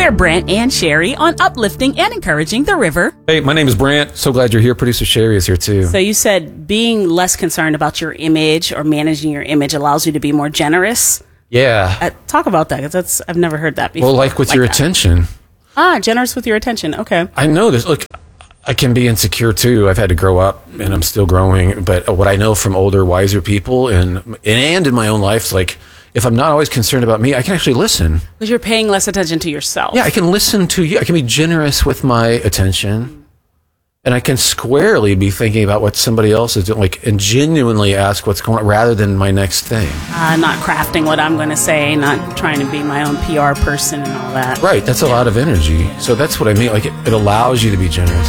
there, Brant and Sherry, on uplifting and encouraging the river. Hey, my name is Brant. So glad you're here. Producer Sherry is here too. So you said being less concerned about your image or managing your image allows you to be more generous. Yeah. Talk about that, because I've never heard that before. Well, like with your attention. Generous with your attention. Okay. I know this. Look, I can be insecure too. I've had to grow up, and I'm still growing. But what I know from older, wiser people, and in my own life, like if I'm not always concerned about me, I can actually listen. Because you're paying less attention to yourself. Yeah, I can listen to you. I can be generous with my attention, and I can squarely be thinking about what somebody else is doing, like, and genuinely ask what's going on, rather than my next thing. Not crafting what I'm going to say, not trying to be my own PR person and all that. Right. That's a lot of energy. So that's what I mean. Like it allows you to be generous.